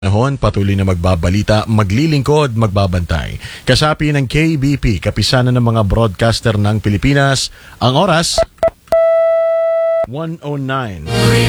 Panahon, patuloy na magbabalita, maglilingkod, magbabantay. Kasapi ng KBP, kapisanan ng mga broadcaster ng Pilipinas, ang oras 1:09.